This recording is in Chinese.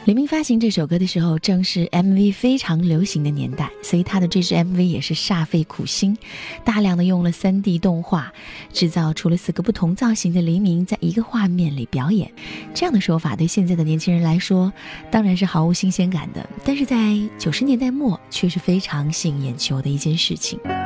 黎明发行这首歌的时候，正是 MV 非常流行的年代，所以他的这支 MV 也是煞费苦心，大量的用了 3D 动画，制造出了4个不同造型的黎明在一个画面里表演。这样的说法对现在的年轻人来说当然是毫无新鲜感的，但是在90年代末却是非常吸引眼球的一件事情。